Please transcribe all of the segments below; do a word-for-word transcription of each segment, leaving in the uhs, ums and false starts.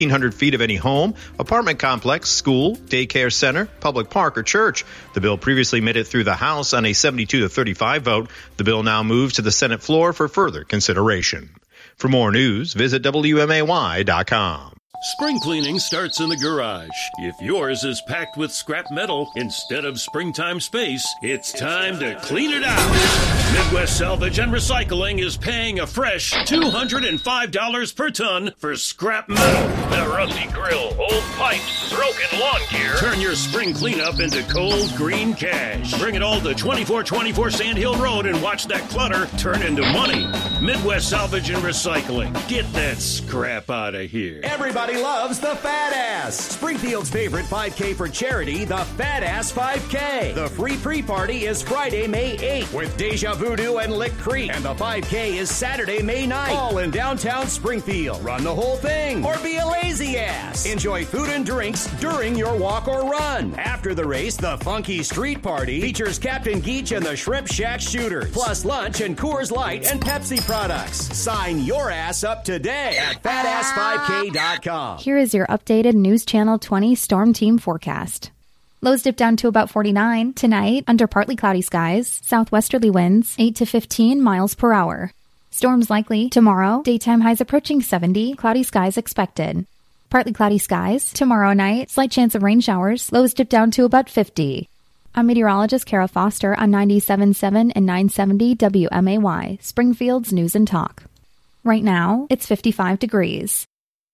one hundred feet of any home, apartment complex, school, daycare center, public park, or church. The bill previously made it through the House on a seventy-two to thirty-five vote. The bill now moves to the Senate floor for further consideration. For more news, visit W M A Y dot com. Spring cleaning starts in the garage. If yours is packed with scrap metal instead of springtime space, it's time to clean it out. Midwest Salvage and Recycling is paying a fresh two hundred five dollars per ton for scrap metal. The rusty grill, old pipes, broken lawn gear. Turn your spring cleanup into cold green cash. Bring it all to twenty-four twenty-four Sand Hill Road and watch that clutter turn into money. Midwest Salvage and Recycling. Get that scrap out of here. Everybody loves the Fat Ass. Springfield's favorite five K for charity, the Fat Ass five K. The free pre-party is Friday, May eighth with Deja Voodoo and Lick Creek. And the five K is Saturday, May ninth. All in downtown Springfield. Run the whole thing or be a lazy ass. Enjoy food and drinks during your walk or run. After the race, the Funky Street Party features Captain Geach and the Shrimp Shack Shooters. Plus lunch and Coors Light and Pepsi products. Sign your ass up today at fat ass five K dot com. Here is your updated News Channel twenty Storm Team forecast. Lows dip down to about forty-nine. Tonight, under partly cloudy skies, southwesterly winds, eight to fifteen miles per hour. Storms likely tomorrow, daytime highs approaching seventy, cloudy skies expected. Partly cloudy skies. Tomorrow night, slight chance of rain showers, lows dip down to about fifty. I'm meteorologist Kara Foster on ninety-seven point seven and nine seventy W M A Y, Springfield's News and Talk. Right now, it's fifty-five degrees.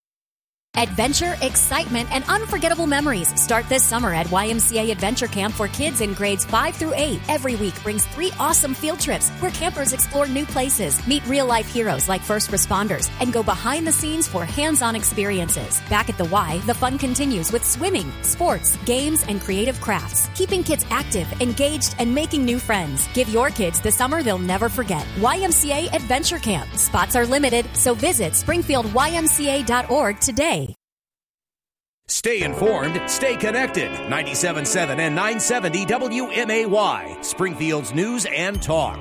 Adventure, excitement, and unforgettable memories start this summer at Y M C A Adventure Camp for kids in grades five through eight. Every week brings three awesome field trips where campers explore new places, meet real-life heroes like first responders, and go behind the scenes for hands-on experiences. Back at the Y, the fun continues with swimming, sports, games, and creative crafts, keeping kids active, engaged, and making new friends. Give your kids the summer they'll never forget. Y M C A Adventure Camp. Spots are limited, so visit springfield y m c a dot org today. Stay informed, stay connected. ninety-seven point seven and nine seventy W M A Y, Springfield's News and Talk.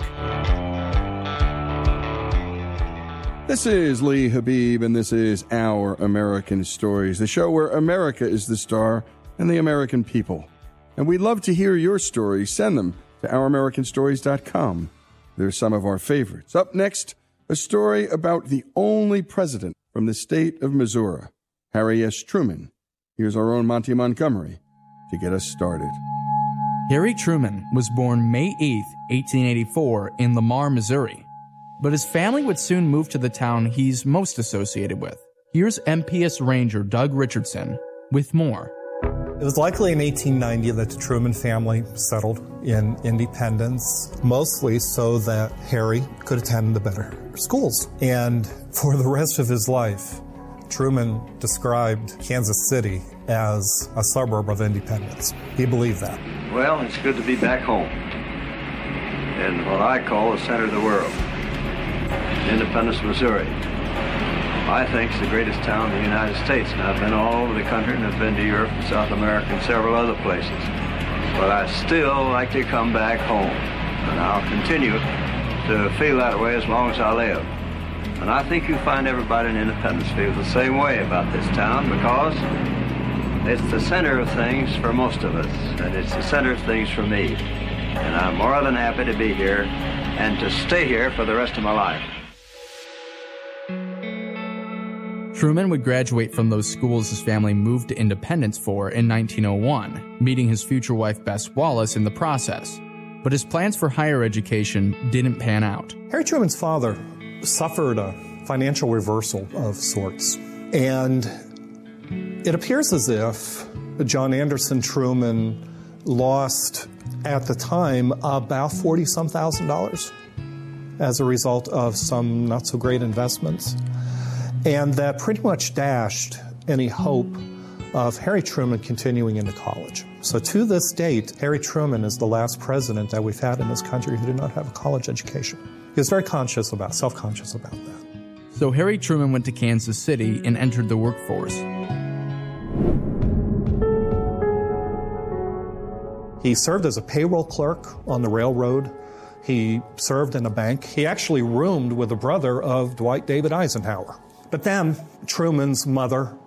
This is Lee Habib, and this is Our American Stories, the show where America is the star and the American people. And we'd love to hear your stories. Send them to our american stories dot com. They're some of our favorites. Up next, a story about the only president from the state of Missouri, Harry S. Truman. Here's our own Monty Montgomery to get us started. Harry Truman was born May eighth, eighteen eighty-four in Lamar, Missouri. But his family would soon move to the town he's most associated with. Here's M P S Ranger Doug Richardson with more. It was likely in eighteen ninety that the Truman family settled in Independence, mostly so that Harry could attend the better schools. And for the rest of his life, Truman described Kansas City as a suburb of Independence. He believed that. Well, it's good to be back home in what I call the center of the world, Independence, Missouri. I think it's the greatest town in the United States, and I've been all over the country, and I've been to Europe and South America and several other places. But I still like to come back home, and I'll continue to feel that way as long as I live. And I think you find everybody in Independence feels the same way about this town, because it's the center of things for most of us, and it's the center of things for me. And I'm more than happy to be here and to stay here for the rest of my life. Truman would graduate from those schools his family moved to Independence for in nineteen oh one, meeting his future wife Bess Wallace in the process. But his plans for higher education didn't pan out. Harry Truman's father suffered a financial reversal of sorts, and it appears as if John Anderson Truman lost, at the time, about forty-some thousand dollars as a result of some not-so-great investments, and that pretty much dashed any hope of Harry Truman continuing into college. So to this date, Harry Truman is the last president that we've had in this country who did not have a college education. He was very conscious about, self-conscious about that. So Harry Truman went to Kansas City and entered the workforce. He served as a payroll clerk on the railroad. He served in a bank. He actually roomed with the brother of Dwight David Eisenhower. But then Truman's mother